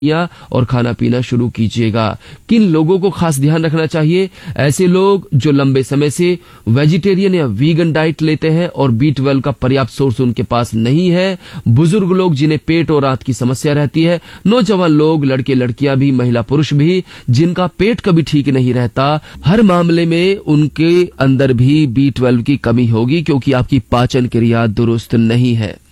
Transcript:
और खाना पीना शुरू कीजिएगा। किन लोगों को खास ध्यान रखना चाहिए? ऐसे लोग जो लंबे समय से वेजिटेरियन या वीगन डाइट लेते हैं और B12 का पर्याप्त सोर्स उनके पास नहीं है, बुजुर्ग लोग जिन्हें पेट और रात की समस्या रहती है, नौजवान लोग, लड़के लड़कियां भी, महिला पुरुष भी जिनका पेट कभी ठीक नहीं रहता, हर मामले में उनके अंदर भी B12 की कमी होगी क्योंकि आपकी पाचन क्रिया दुरुस्त नहीं है।